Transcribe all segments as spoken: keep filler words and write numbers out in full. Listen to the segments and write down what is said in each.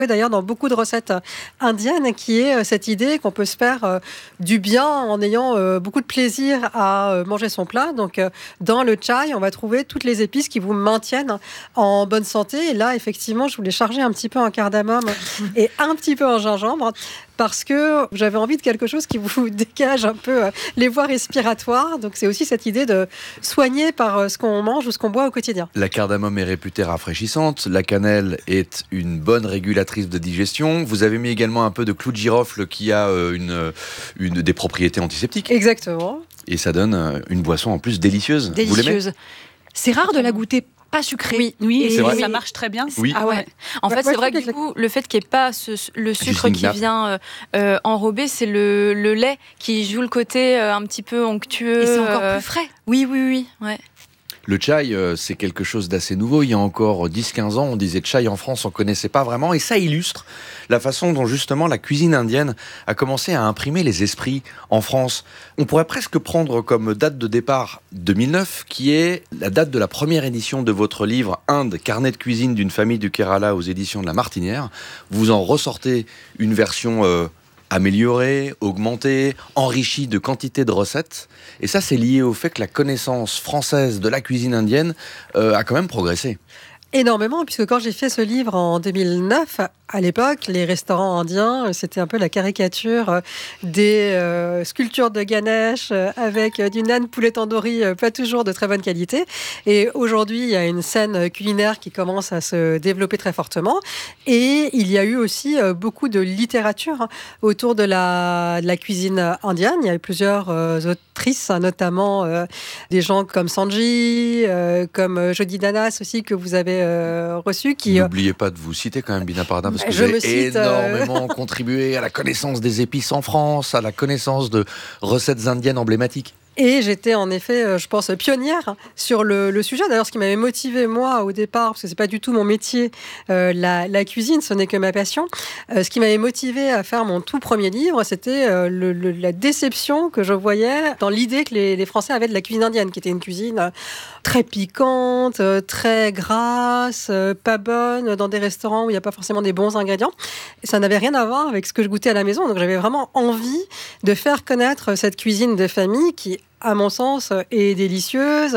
D'ailleurs, dans beaucoup de recettes indiennes, qui est cette idée qu'on peut se faire du bien en ayant beaucoup de plaisir à manger son plat. Donc, dans le chai, on va trouver toutes les épices qui vous maintiennent en bonne santé. Et là, effectivement, je voulais charger un petit peu en cardamome et un petit peu en gingembre, parce que j'avais envie de quelque chose qui vous dégage un peu les voies respiratoires. Donc, c'est aussi cette idée de soigner par ce qu'on mange ou ce qu'on boit au quotidien. La cardamome est réputée rafraîchissante. La cannelle est une bonne régulatrice de digestion. Vous avez mis également un peu de clou de girofle qui a une, une, des propriétés antiseptiques. Exactement. Et ça donne une boisson en plus délicieuse. Délicieuse. Vous c'est rare de la goûter pas sucrée. Oui, oui, et c'est vrai. Ça marche très bien. Oui. Ah ouais. En ouais, fait, ouais, c'est vrai que du coup, le fait qu'il n'y ait pas ce, le sucre qui vient euh, euh, enrober, c'est le, le lait qui joue le côté euh, un petit peu onctueux. Et c'est encore euh... plus frais. Oui, oui, oui. Ouais. Le chai, c'est quelque chose d'assez nouveau. Il y a encore dix quinze ans, on disait chai en France, on ne connaissait pas vraiment. Et ça illustre la façon dont justement la cuisine indienne a commencé à imprimer les esprits en France. On pourrait presque prendre comme date de départ deux mille neuf, qui est la date de la première édition de votre livre Inde, carnet de cuisine d'une famille du Kerala aux éditions de La Martinière. Vous en ressortez une version... Euh, améliorée, augmentée, enrichie de quantité de recettes. Et ça, c'est lié au fait que la connaissance française de la cuisine indienne euh, a quand même progressé. Énormément, puisque quand j'ai fait ce livre en deux mille neuf, à l'époque, les restaurants indiens, c'était un peu la caricature des euh, sculptures de Ganesh euh, avec du naan poulet tandoori, euh, pas toujours de très bonne qualité. Et aujourd'hui, il y a une scène culinaire qui commence à se développer très fortement. Et il y a eu aussi euh, beaucoup de littérature autour de la, de la cuisine indienne. Il y a eu plusieurs euh, autrices, notamment euh, des gens comme Sanji, euh, comme Jodi Danas aussi, que vous avez euh, reçu. Qui, N'oubliez pas de vous citer quand même, Bina Parda, parce que je vous avez cite, énormément euh... contribué à la connaissance des épices en France, à la connaissance de recettes indiennes emblématiques. Et j'étais en effet, je pense, pionnière sur le, le sujet. D'ailleurs, ce qui m'avait motivée, moi, au départ, parce que c'est pas du tout mon métier, euh, la, la cuisine, ce n'est que ma passion. Euh, ce qui m'avait motivée à faire mon tout premier livre, c'était euh, le, le, la déception que je voyais dans l'idée que les, les Français avaient de la cuisine indienne, qui était une cuisine très piquante, très grasse, pas bonne, dans des restaurants où il n'y a pas forcément des bons ingrédients. Et ça n'avait rien à voir avec ce que je goûtais à la maison. Donc, j'avais vraiment envie de faire connaître cette cuisine de famille qui, à mon sens, est délicieuse,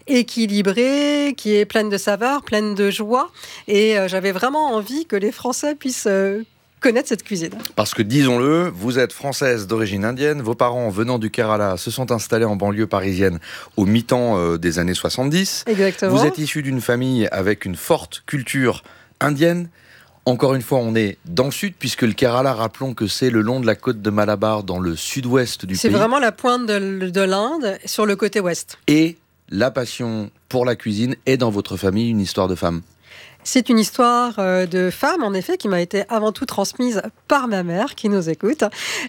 équilibrée, qui est pleine de saveurs, pleine de joie. Et euh, j'avais vraiment envie que les Français puissent euh, connaître cette cuisine. Parce que, disons-le, vous êtes française d'origine indienne. Vos parents, venant du Kerala, se sont installés en banlieue parisienne au mi-temps euh, des années soixante-dix. Exactement. Vous êtes issue d'une famille avec une forte culture indienne. Encore une fois, on est dans le sud, puisque le Kerala, rappelons que c'est le long de la côte de Malabar, dans le sud-ouest du c'est pays. C'est vraiment la pointe de, de l'Inde, sur le côté ouest. Et la passion pour la cuisine est dans votre famille une histoire de femme. C'est une histoire de femme, en effet, qui m'a été avant tout transmise par ma mère, qui nous écoute.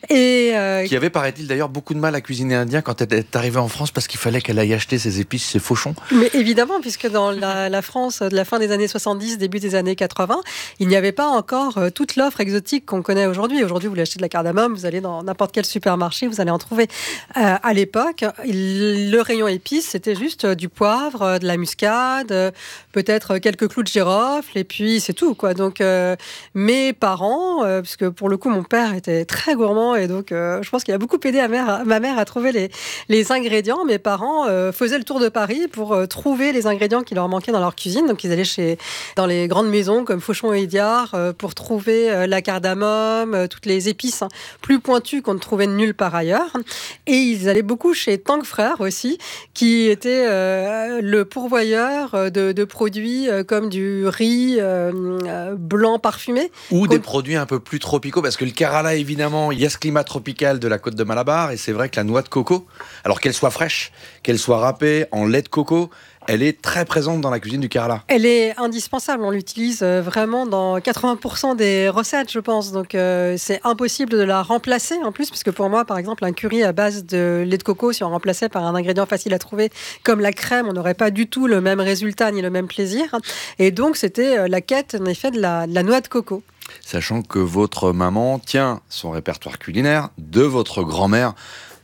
Et euh... qui avait, paraît-il, d'ailleurs beaucoup de mal à cuisiner indien quand elle est arrivée en France, parce qu'il fallait qu'elle aille acheter ses épices, ses fauchons. Mais évidemment, puisque dans la, la France de la fin des années soixante-dix, début des années quatre-vins, il n'y avait pas encore euh, toute l'offre exotique qu'on connaît aujourd'hui. Aujourd'hui, vous voulez acheter de la cardamome, vous allez dans n'importe quel supermarché, vous allez en trouver. Euh, à l'époque, il, le rayon épices, c'était juste du poivre, de la muscade, peut-être quelques clous de girofle, et puis c'est tout, quoi. Donc euh, mes parents, euh, parce que pour le coup mon père était très gourmand, et donc euh, je pense qu'il a beaucoup aidé à mère, ma mère à trouver les, les ingrédients. Mes parents euh, faisaient le tour de Paris pour euh, trouver les ingrédients qui leur manquaient dans leur cuisine. Donc ils allaient chez, dans les grandes maisons comme Fauchon et Idiard euh, pour trouver euh, la cardamome, euh, toutes les épices hein, plus pointues qu'on ne trouvait nulle part ailleurs. Et ils allaient beaucoup chez Tang Frères aussi, qui était euh, le pourvoyeur de, de produits euh, comme du riz euh, euh, blanc parfumé. Ou des produits un peu plus tropicaux, parce que le Kerala, évidemment, il y a ce climat tropical de la côte de Malabar, et c'est vrai que la noix de coco, alors qu'elle soit fraîche, qu'elle soit râpée en lait de coco, elle est très présente dans la cuisine du Kerala. Elle est indispensable, on l'utilise vraiment dans quatre-vingts pour cent des recettes, je pense. Donc euh, c'est impossible de la remplacer en plus, parce que pour moi, par exemple, un curry à base de lait de coco, si on remplaçait par un ingrédient facile à trouver comme la crème, on n'aurait pas du tout le même résultat ni le même plaisir. Et donc c'était la quête, en effet, de la, de la noix de coco. Sachant que votre maman tient son répertoire culinaire de votre grand-mère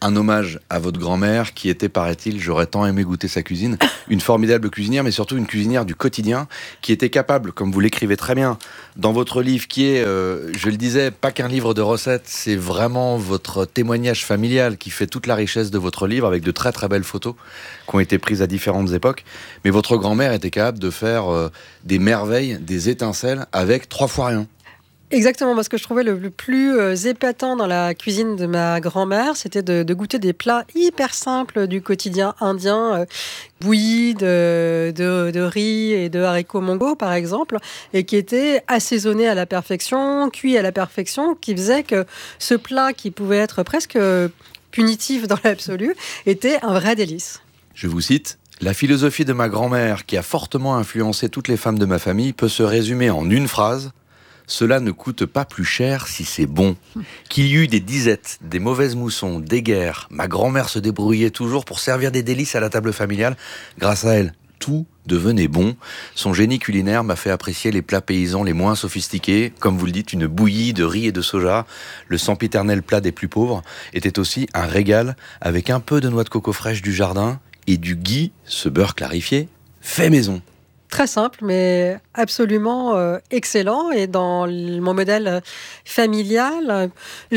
un hommage à votre grand-mère qui était, paraît-il, j'aurais tant aimé goûter sa cuisine, une formidable cuisinière, mais surtout une cuisinière du quotidien qui était capable, comme vous l'écrivez très bien dans votre livre, qui est, euh, je le disais, pas qu'un livre de recettes, c'est vraiment votre témoignage familial qui fait toute la richesse de votre livre, avec de très très belles photos qui ont été prises à différentes époques. Mais votre grand-mère était capable de faire euh, des merveilles, des étincelles avec trois fois rien. Exactement, parce que je trouvais le, le plus euh, épatant dans la cuisine de ma grand-mère, c'était de, de goûter des plats hyper simples du quotidien indien, euh, bouillis de, de, de riz et de haricots mongo, par exemple, et qui étaient assaisonnés à la perfection, cuits à la perfection, qui faisait que ce plat, qui pouvait être presque punitif dans l'absolu, était un vrai délice. Je vous cite: « La philosophie de ma grand-mère, qui a fortement influencé toutes les femmes de ma famille, peut se résumer en une phrase. Cela ne coûte pas plus cher si c'est bon. Qu'il y eut des disettes, des mauvaises moussons, des guerres, ma grand-mère se débrouillait toujours pour servir des délices à la table familiale. Grâce à elle, tout devenait bon. Son génie culinaire m'a fait apprécier les plats paysans les moins sophistiqués. Comme vous le dites, une bouillie de riz et de soja. Le sempiternel plat des plus pauvres était aussi un régal, avec un peu de noix de coco fraîche du jardin et du ghee, ce beurre clarifié, fait maison. » Très simple, mais absolument euh, excellent. Et dans l- mon modèle familial,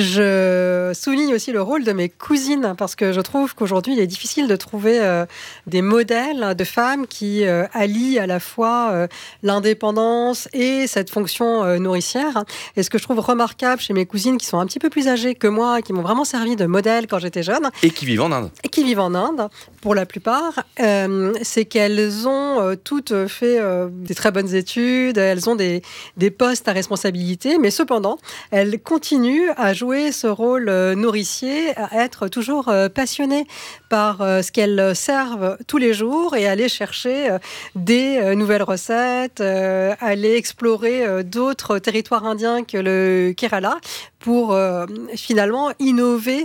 je souligne aussi le rôle de mes cousines, parce que je trouve qu'aujourd'hui, il est difficile de trouver euh, des modèles de femmes qui euh, allient à la fois euh, l'indépendance et cette fonction euh, nourricière. Et ce que je trouve remarquable chez mes cousines, qui sont un petit peu plus âgées que moi, qui m'ont vraiment servi de modèle quand j'étais jeune, Et qui vivent en Inde. et qui vivent en Inde, pour la plupart, euh, c'est qu'elles ont euh, toutes fait euh, des très bonnes études, elles ont des, des postes à responsabilité, mais cependant, elles continuent à jouer ce rôle euh, nourricier, à être toujours euh, passionnées par euh, ce qu'elles servent tous les jours et aller chercher euh, des euh, nouvelles recettes, euh, aller explorer euh, d'autres territoires indiens que le Kerala pour euh, finalement innover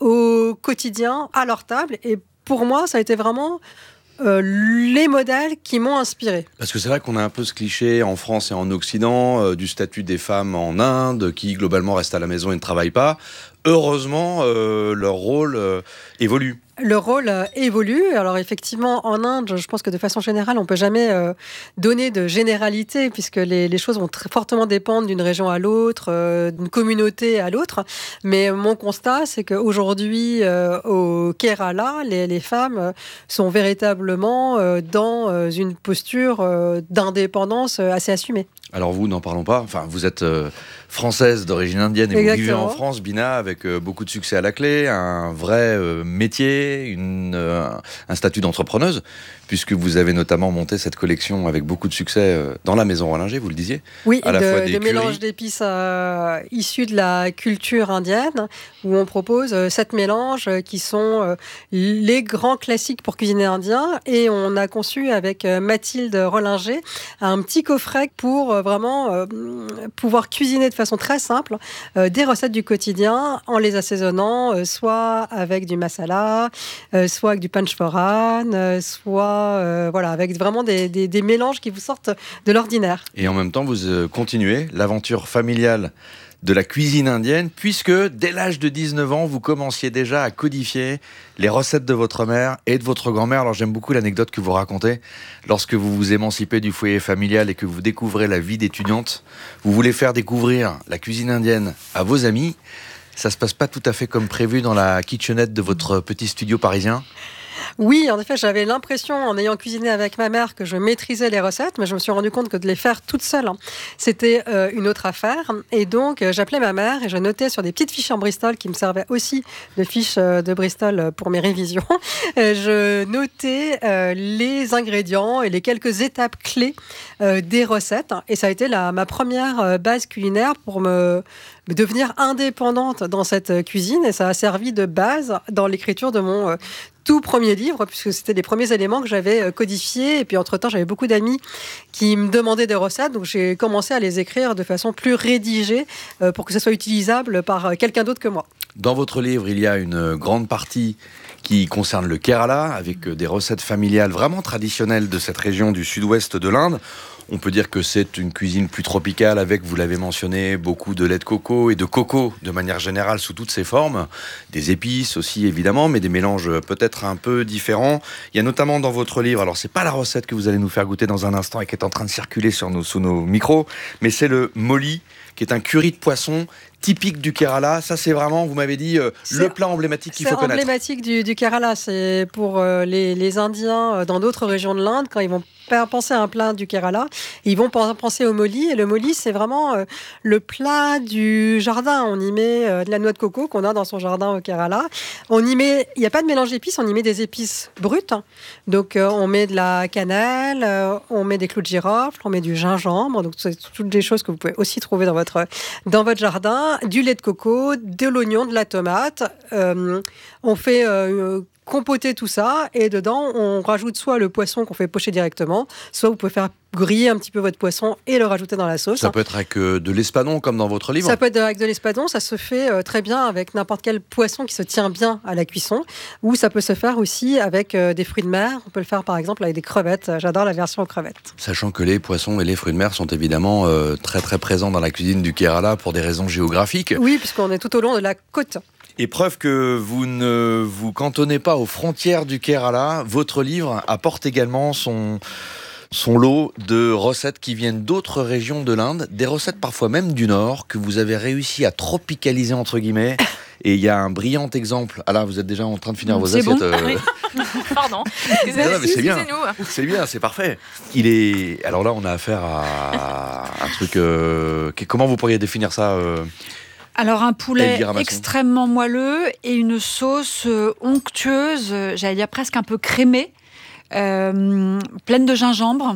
au quotidien à leur table. Et pour moi, ça a été vraiment euh, les modèles qui m'ont inspirée. Parce que c'est vrai qu'on a un peu ce cliché en France et en Occident euh, du statut des femmes en Inde qui globalement restent à la maison et ne travaillent pas. Heureusement, euh, leur rôle euh, évolue. Le rôle euh, évolue. Alors effectivement, en Inde, je pense que de façon générale, on peut jamais euh, donner de généralité, puisque les, les choses vont très fortement dépendre d'une région à l'autre, euh, d'une communauté à l'autre. Mais mon constat, c'est qu'aujourd'hui, euh, au Kerala, les, les femmes sont véritablement euh, dans euh, une posture euh, d'indépendance euh, assez assumée. Alors vous, n'en parlons pas. Enfin, vous êtes euh, française d'origine indienne et Exactement. vous vivez en France, Bina, avec euh, beaucoup de succès à la clé, un vrai euh, métier, une, euh, un statut d'entrepreneuse, puisque vous avez notamment monté cette collection avec beaucoup de succès euh, dans la Maison Rollinger, vous le disiez. Oui, à la de, fois des de currys. mélange d'épices euh, issus de la culture indienne, où on propose euh, sept mélanges euh, qui sont euh, les grands classiques pour cuisiner indien. Et on a conçu avec euh, Mathilde Rollinger un petit coffret pour euh, vraiment euh, pouvoir cuisiner de façon très simple euh, des recettes du quotidien en les assaisonnant, euh, soit avec du masala, euh, soit avec du panchphoran, euh, soit euh, voilà, avec vraiment des, des, des mélanges qui vous sortent de l'ordinaire. Et en même temps, vous euh, continuez l'aventure familiale de la cuisine indienne, puisque dès l'âge de dix-neuf ans, vous commenciez déjà à codifier les recettes de votre mère et de votre grand-mère. Alors j'aime beaucoup l'anecdote que vous racontez. Lorsque vous vous émancipez du foyer familial et que vous découvrez la vie d'étudiante, vous voulez faire découvrir la cuisine indienne à vos amis. Ça se passe pas tout à fait comme prévu dans la kitchenette de votre petit studio parisien. Oui, en effet, j'avais l'impression, en ayant cuisiné avec ma mère, que je maîtrisais les recettes, mais je me suis rendu compte que de les faire toute seule, hein, c'était euh, une autre affaire. Et donc, euh, j'appelais ma mère et je notais sur des petites fiches en Bristol, qui me servaient aussi de fiches euh, de Bristol pour mes révisions. Euh, je notais euh, les ingrédients et les quelques étapes clés euh, des recettes. Et ça a été la, ma première euh, base culinaire pour me devenir indépendante dans cette cuisine, et ça a servi de base dans l'écriture de mon euh, tout premier livre, puisque c'était les premiers éléments que j'avais euh, codifiés. Et puis entre-temps, j'avais beaucoup d'amis qui me demandaient des recettes, donc j'ai commencé à les écrire de façon plus rédigée euh, pour que ça soit utilisable par euh, quelqu'un d'autre que moi. Dans votre livre, il y a une grande partie qui concerne le Kerala, avec des recettes familiales vraiment traditionnelles de cette région du sud-ouest de l'Inde. On peut dire que c'est une cuisine plus tropicale avec, vous l'avez mentionné, beaucoup de lait de coco et de coco de manière générale sous toutes ses formes. Des épices aussi évidemment, mais des mélanges peut-être un peu différents. Il y a notamment dans votre livre, alors c'est pas la recette que vous allez nous faire goûter dans un instant et qui est en train de circuler sur nos, sous nos micros, mais c'est le moli, qui est un curry de poisson typique du Kerala. Ça, c'est vraiment, vous m'avez dit, euh, le plat emblématique qu'il faut connaître. C'est emblématique du, du Kerala. C'est pour euh, les, les Indiens euh, dans d'autres régions de l'Inde, quand ils vont penser à un plat du Kerala, ils vont penser au moli. Et le moli, c'est vraiment euh, le plat du jardin. On y met euh, de la noix de coco qu'on a dans son jardin au Kerala. On y met, il n'y a pas de mélange d'épices, on y met des épices brutes. Donc, euh, on met de la cannelle, euh, on met des clous de girofle, on met du gingembre. Donc, c'est toutes des choses que vous pouvez aussi trouver dans votre, dans votre jardin. Du lait de coco, de l'oignon, de la tomate. Euh, on fait euh, compoter tout ça et dedans, on rajoute soit le poisson qu'on fait pocher directement, soit vous pouvez faire griller un petit peu votre poisson et le rajouter dans la sauce. Ça peut être avec euh, de l'espadon comme dans votre livre. Ça peut être avec de l'espadon, ça se fait euh, très bien avec n'importe quel poisson qui se tient bien à la cuisson, ou ça peut se faire aussi avec euh, des fruits de mer. On peut le faire par exemple avec des crevettes. J'adore la version aux crevettes. Sachant que les poissons et les fruits de mer sont évidemment euh, très très présents dans la cuisine du Kerala pour des raisons géographiques. Oui, puisqu'on est tout au long de la côte. Et preuve que vous ne vous cantonnez pas aux frontières du Kerala, votre livre apporte également son... son lot de recettes qui viennent d'autres régions de l'Inde, des recettes parfois même du Nord, que vous avez réussi à tropicaliser entre guillemets. Et il y a un brillant exemple. Ah là, vous êtes déjà en train de finir vos c'est assiettes. Bon. Euh... Oui. Pardon. Non, non, mais c'est bien. C'est bien, c'est parfait. Il est. Alors là, on a affaire à un truc. Euh... Comment vous pourriez définir ça euh... Alors un poulet extrêmement moelleux et une sauce onctueuse, j'allais dire presque un peu crémée, euh, pleine de gingembre,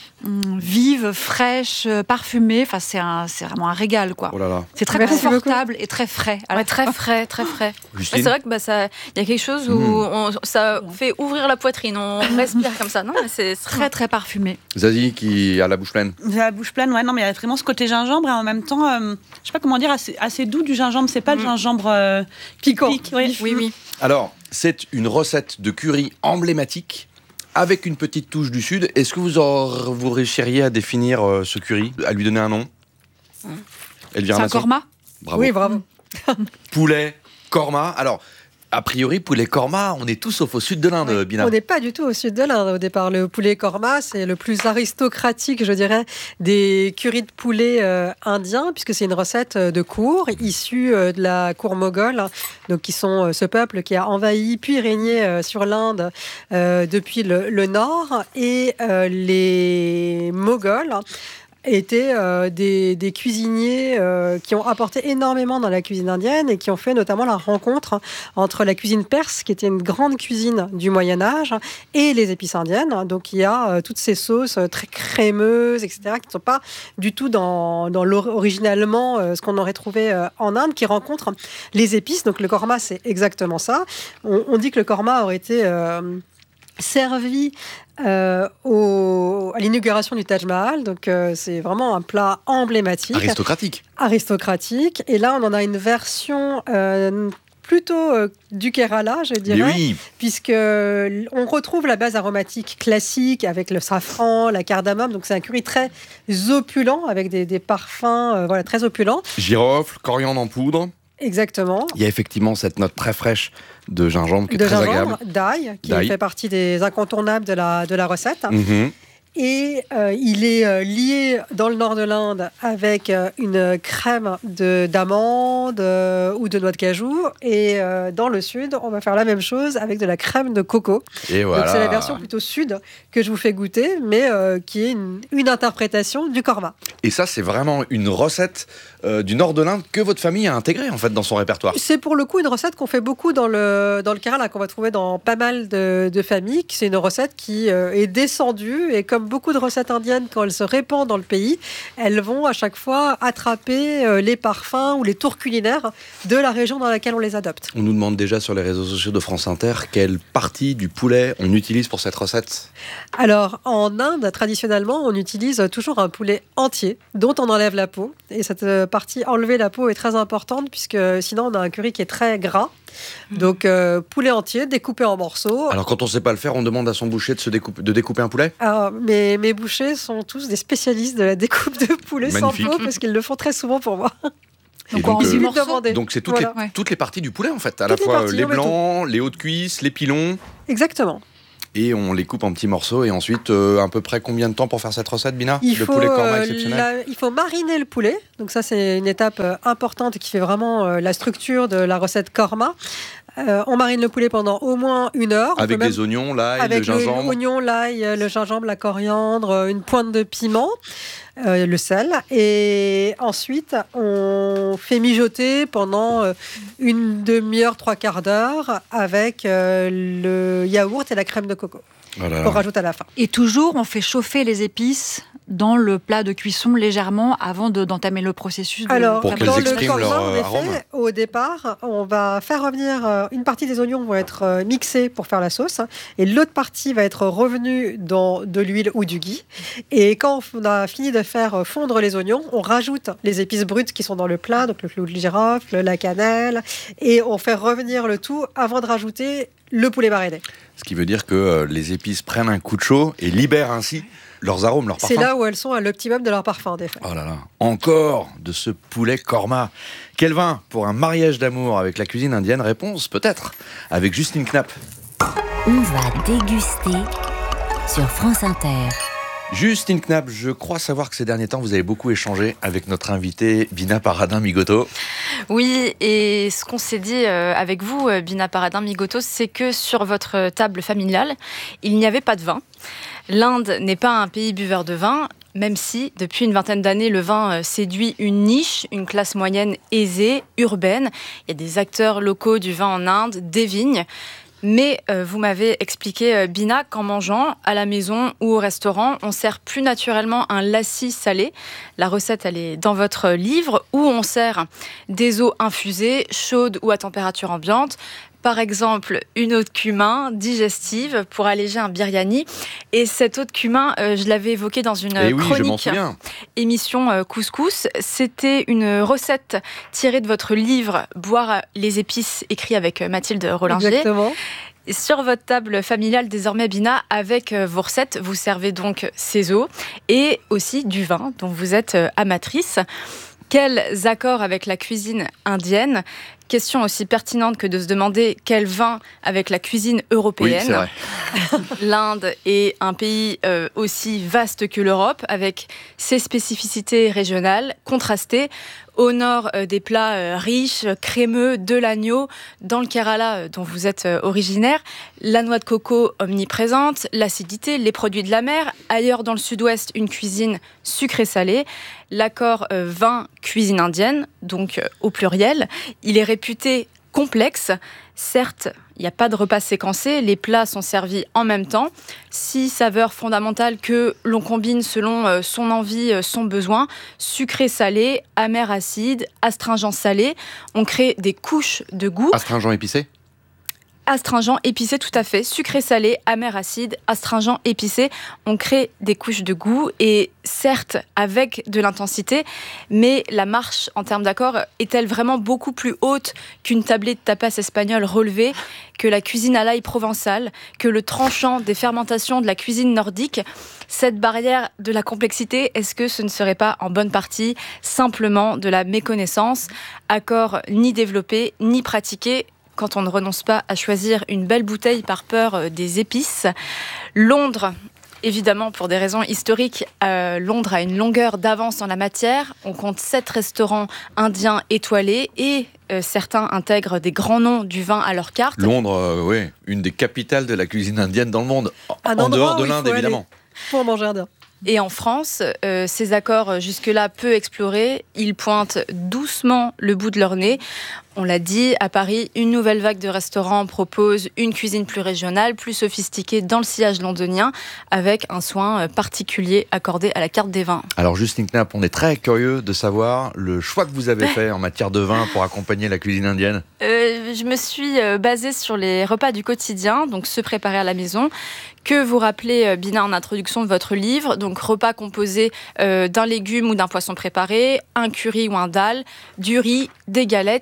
vive, fraîche, parfumée. Enfin, c'est, un, c'est vraiment un régal, quoi. Oh là là. C'est très Merci confortable beaucoup. Et très frais. Ouais, très frais, très frais. Justine. Ouais, c'est vrai que bah, ça, il y a quelque chose où Mmh. on, ça fait ouvrir la poitrine, on respire comme ça. Non, mais c'est Très, très parfumé. Zazie qui a la bouche pleine. J'ai la bouche pleine, ouais, non, mais il y a vraiment ce côté gingembre et en même temps, euh, je sais pas comment dire, assez, assez doux du gingembre. C'est pas Mm. le gingembre euh, Piquant. pique, oui. Oui, oui. Alors, c'est une recette de curry emblématique avec une petite touche du Sud. Est-ce que vous, aur- vous réussiriez à définir euh, ce curry, à lui donner un nom Mm. Elvira C'est un Masson. korma. Bravo. Oui, bravo. Poulet, korma. Alors, a priori, poulet korma, on est tous sauf au sud de l'Inde, Oui. Bina. On n'est pas du tout au sud de l'Inde au départ. Le poulet korma, c'est le plus aristocratique, je dirais, des currys de poulet euh, indiens, puisque c'est une recette de cour, issue euh, de la cour moghole, donc qui sont euh, ce peuple qui a envahi puis régné euh, sur l'Inde euh, depuis le, le nord. Et euh, les Moghols étaient euh, des, des cuisiniers euh, qui ont apporté énormément dans la cuisine indienne et qui ont fait notamment la rencontre entre la cuisine perse, qui était une grande cuisine du Moyen-Âge, et les épices indiennes. Donc il y a euh, toutes ces sauces euh, très crémeuses, et cetera, qui ne sont pas du tout dans, dans originalement euh, ce qu'on aurait trouvé euh, en Inde, qui rencontrent les épices. Donc le korma, c'est exactement ça. On, on dit que le korma aurait été euh, servi Euh, au, à l'inauguration du Taj Mahal, donc euh, c'est vraiment un plat emblématique, Aristocratique. aristocratique. Et là, on en a une version euh, plutôt euh, du Kerala, je dirais, Mais oui, puisque on retrouve la base aromatique classique avec le safran, la cardamome. Donc c'est un curry très opulent avec des, des parfums, euh, voilà, très opulents. girofle, coriandre en poudre. Exactement. Il y a effectivement cette note très fraîche de gingembre qui est De très gingembre, agréable. d'ail, qui D'ail. fait partie des incontournables de la, de la recette. Mhm. Et euh, il est euh, lié dans le nord de l'Inde avec euh, une crème de, d'amande euh, ou de noix de cajou. Et euh, dans le sud, on va faire la même chose avec de la crème de coco. Et voilà. Donc c'est la version plutôt sud que je vous fais goûter, mais euh, qui est une, une interprétation du korma. Et ça, c'est vraiment une recette euh, du nord de l'Inde que votre famille a intégrée en fait dans son répertoire. C'est pour le coup une recette qu'on fait beaucoup dans le, dans le Kerala, qu'on va trouver dans pas mal de, de familles. C'est une recette qui euh, est descendue, et comme beaucoup de recettes indiennes, quand elles se répandent dans le pays, elles vont à chaque fois attraper euh, les parfums ou les tours culinaires de la région dans laquelle on les adopte. On nous demande déjà sur les réseaux sociaux de France Inter quelle partie du poulet on utilise pour cette recette. Alors, en Inde, traditionnellement, on utilise toujours un poulet entier, dont on enlève la peau. Et cette partie enlever la peau est très importante, puisque sinon, on a un curry qui est très gras. Donc, euh, poulet entier, découpé en morceaux. Alors, quand on ne sait pas le faire, on demande à son boucher de, se découper, de découper un poulet ? Alors, mes, mes bouchers sont tous des spécialistes de la découpe de poulet Magnifique. sans peau, parce qu'ils le font très souvent pour moi. Et donc, donc, euh, demander. donc c'est toutes, voilà. les, Ouais. toutes les parties du poulet, en fait. À Toutes la les fois parties, les on met blancs, les hauts de cuisse, les pilons. Exactement. Et on les coupe en petits morceaux. Et ensuite, euh, à peu près combien de temps pour faire cette recette, Bina ? Il Le faut, poulet korma euh, exceptionnel. la- il faut mariner le poulet. Donc ça, c'est une étape euh, importante qui fait vraiment euh, la structure de la recette korma. Euh, on marine le poulet pendant au moins une heure. On Avec peut même- des oignons, l'ail, le avec gingembre. l'oignon, l'ail, le gingembre, la coriandre, euh, une pointe de piment, euh, le sel. Et ensuite, on fait mijoter pendant euh, une demi-heure, trois quarts d'heure avec euh, le yaourt et la crème de coco. Voilà. On rajoute à la fin. Et toujours, on fait chauffer les épices dans le plat de cuisson légèrement avant de, d'entamer le processus. De Alors, Pour qu'elles dans le expriment korma, leur, en euh, effet, arôme. au départ, on va faire revenir euh, une partie des oignons vont être euh, mixés pour faire la sauce, hein, et l'autre partie va être revenue dans de l'huile ou du ghee. Et quand on a fini de faire fondre les oignons, on rajoute les épices brutes qui sont dans le plat, donc le clou de girofle, la cannelle, et on fait revenir le tout avant de rajouter le poulet mariné. Ce qui veut dire que euh, les épices prennent un coup de chaud et libèrent ainsi leurs arômes, leurs parfums. C'est là où elles sont à l'optimum de leur parfum, en effet. Oh là là, encore de ce poulet korma. Quel vin pour un mariage d'amour avec la cuisine indienne ? Réponse peut-être avec Justine Knapp. On va déguster sur France Inter. Justine Knapp, je crois savoir que ces derniers temps, vous avez beaucoup échangé avec notre invitée Bina Paradin-Migoto. Oui, et ce qu'on s'est dit euh, avec vous, euh, Bina Paradin-Migoto, c'est que sur votre table familiale, il n'y avait pas de vin. L'Inde n'est pas un pays buveur de vin, même si, depuis une vingtaine d'années, le vin euh, séduit une niche, une classe moyenne aisée, urbaine. Il y a des acteurs locaux du vin en Inde, des vignes. Mais euh, vous m'avez expliqué, euh, Bina, qu'en mangeant à la maison ou au restaurant, on sert plus naturellement un lassi salé. La recette, elle est dans votre livre, où on sert des eaux infusées, chaudes ou à température ambiante. Par exemple, une eau de cumin digestive pour alléger un biryani. Et cette eau de cumin, euh, je l'avais évoquée dans une Et oui, je m'en chronique souviens. émission euh, Couscous. C'était une recette tirée de votre livre « Boire les épices » écrit avec euh, Mathilde Rollinger. Exactement. Sur votre table familiale, désormais, Bina, avec euh, vos recettes, vous servez donc ces eaux et aussi du vin dont vous êtes euh, amatrice. Quels accords avec la cuisine indienne ? Question aussi pertinente que de se demander quel vin avec la cuisine européenne. Oui, c'est vrai. L'Inde est un pays euh, aussi vaste que l'Europe, avec ses spécificités régionales contrastées. Au nord, euh, des plats euh, riches, crémeux, de l'agneau. Dans le Kerala, euh, dont vous êtes euh, originaire, la noix de coco omniprésente, l'acidité, les produits de la mer. Ailleurs, dans le sud-ouest, une cuisine sucrée-salée. L'accord euh, vin-cuisine indienne, donc euh, au pluriel, il est réputé complexe. Certes, il n'y a pas de repas séquencé, les plats sont servis en même temps. Six saveurs fondamentales que l'on combine selon euh, son envie, euh, son besoin. Sucré-salé, amer-acide, astringent-salé. On crée des couches de goût. Astringent épicé ? Astringent, épicé, tout à fait. Sucré-salé, amer-acide, astringent, épicé. On crée des couches de goût et certes avec de l'intensité, mais la marche en termes d'accord est-elle vraiment beaucoup plus haute qu'une tablée de tapas espagnol relevée, que la cuisine à l'ail provençale, que le tranchant des fermentations de la cuisine nordique? Cette barrière de la complexité, est-ce que ce ne serait pas en bonne partie simplement de la méconnaissance? Accord ni développé, ni pratiqué, quand on ne renonce pas à choisir une belle bouteille par peur des épices. Londres, évidemment, pour des raisons historiques, euh, Londres a une longueur d'avance en la matière. On compte sept restaurants indiens étoilés et euh, certains intègrent des grands noms du vin à leur carte. Londres, euh, oui, une des capitales de la cuisine indienne dans le monde. Un en endroit dehors de où il l'Inde, faut évidemment. aller pour manger indien. Et en France, euh, ces accords jusque-là peu explorés, ils pointent doucement le bout de leur nez. On l'a dit, à Paris, une nouvelle vague de restaurants propose une cuisine plus régionale, plus sophistiquée dans le sillage londonien, avec un soin particulier accordé à la carte des vins. Alors Justine Knapp, on est très curieux de savoir le choix que vous avez fait en matière de vin pour accompagner la cuisine indienne. Euh, je me suis euh, basée sur les repas du quotidien, donc ceux préparés à la maison, que vous rappelez, euh, Bina, en introduction de votre livre. Donc repas composés euh, d'un légume ou d'un poisson préparé, un curry ou un dal, du riz, des galettes, une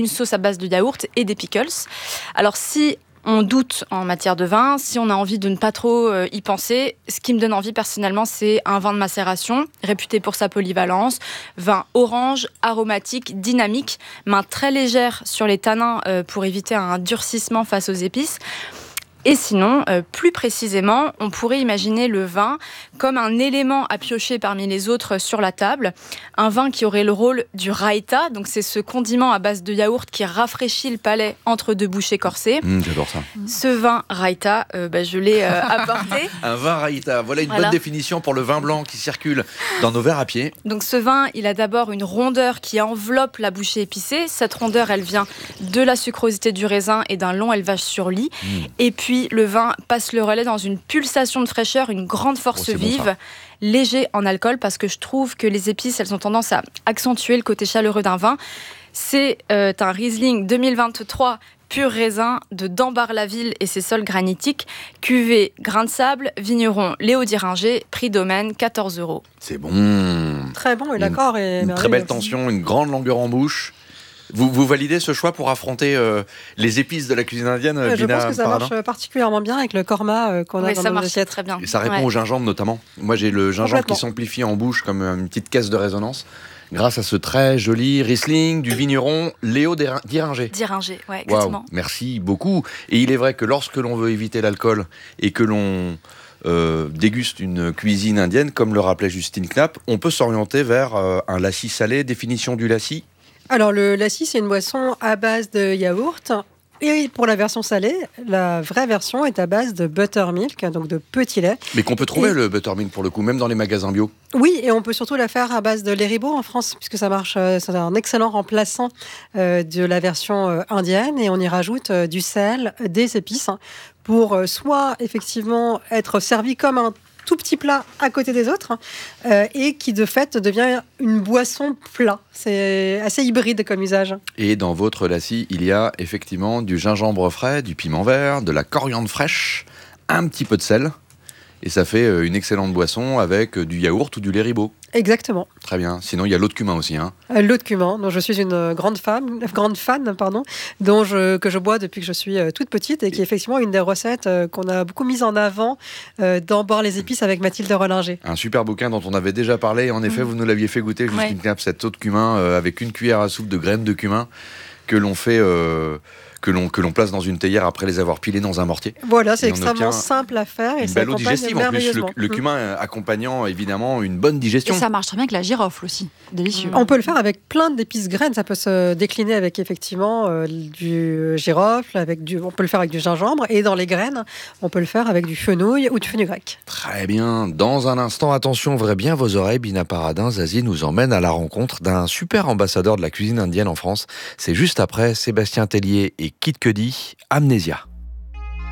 sauce à base de yaourt et des pickles. Alors si on doute en matière de vin, si on a envie de ne pas trop euh, y penser, ce qui me donne envie personnellement, c'est un vin de macération, réputé pour sa polyvalence, vin orange, aromatique, dynamique, main très légère sur les tanins euh, pour éviter un durcissement face aux épices. Et sinon, euh, plus précisément, on pourrait imaginer le vin comme un élément à piocher parmi les autres sur la table. Un vin qui aurait le rôle du raïta, donc c'est ce condiment à base de yaourt qui rafraîchit le palais entre deux bouchées corsées. Mmh, j'adore ça. Ce vin raïta, euh, bah, je l'ai euh, apporté. Un vin raïta, voilà une Voilà. bonne définition pour le vin blanc qui circule dans nos verres à pied. Donc ce vin, il a d'abord une rondeur qui enveloppe la bouchée épicée. Cette rondeur, elle vient de la sucrosité du raisin et d'un long élevage sur lit. Mmh. Et puis le vin passe le relais dans une pulsation de fraîcheur, une grande force oh, vive, bon, léger en alcool, parce que je trouve que les épices, elles ont tendance à accentuer le côté chaleureux d'un vin. C'est euh, un Riesling deux mille vingt-trois pur raisin de Dambar-la-Ville et ses sols granitiques, cuvée grain de sable, vigneron Léo Diringer, prix domaine quatorze euros. C'est bon. Très bon, et l'accord est Une très belle tension, une grande longueur en bouche. Vous, vous validez ce choix pour affronter euh, les épices de la cuisine indienne, euh, Je Bina pense que ça Paradin marche particulièrement bien avec le korma euh, qu'on a Oui, dans ça nos marche assiettes. très bien. Et ça répond Ouais. au gingembre notamment. Moi j'ai le gingembre qui s'amplifie en bouche comme une petite caisse de résonance grâce à ce très joli Riesling du vigneron Léo Diringer. Diringer, ouais, exactement. Wow, merci beaucoup. Et il est vrai que lorsque l'on veut éviter l'alcool et que l'on euh, déguste une cuisine indienne, comme le rappelait Justine Knapp, on peut s'orienter vers euh, un lassi salé. Définition du lassi ? Alors, le lassi, c'est une boisson à base de yaourt. Et pour la version salée, la vraie version est à base de buttermilk, donc de petit lait. Mais qu'on peut trouver et... le buttermilk pour le coup, même dans les magasins bio. Oui, et on peut surtout la faire à base de lait ribot en France, puisque ça marche, c'est un excellent remplaçant euh, de la version euh, indienne. Et on y rajoute euh, du sel, des épices, hein, pour euh, soit effectivement être servi comme un tout petit plat à côté des autres, euh, et qui de fait devient une boisson plat. C'est assez hybride comme usage. Et dans votre lassi, il y a effectivement du gingembre frais, du piment vert, de la coriandre fraîche, un petit peu de sel, et ça fait une excellente boisson avec du yaourt ou du lait ribot. Exactement. Très bien. Sinon, il y a l'eau de cumin aussi. Hein. Euh, l'eau de cumin, dont je suis une grande fan, grande fan pardon, dont je, que je bois depuis que je suis euh, toute petite et qui est effectivement une des recettes euh, qu'on a beaucoup mise en avant euh, dans Boire les épices avec Mathilde Rollinger. Un super bouquin dont on avait déjà parlé. En effet, mmh. vous nous l'aviez fait goûter, Justine ouais. Knapp, cette eau de cumin euh, avec une cuillère à soupe de graines de cumin que l'on fait... Euh, que l'on, que l'on place dans une théière après les avoir pilées dans un mortier. Voilà, c'est extrêmement simple à faire. Et une belle eau digestive en plus, le, le cumin accompagnement évidemment une bonne digestion. Et ça marche très bien avec la girofle aussi, délicieux. On peut le faire avec plein d'épices graines, ça peut se décliner avec effectivement euh, du girofle, avec du, on peut le faire avec du gingembre, et dans les graines, on peut le faire avec du fenouil ou du fenugrec. Très bien, dans un instant, attention, ouvrez bien vos oreilles, Bina Paradin, Zazie nous emmène à la rencontre d'un super ambassadeur de la cuisine indienne en France. C'est juste après Sébastien Tellier et Kid Cudi, Amnésia.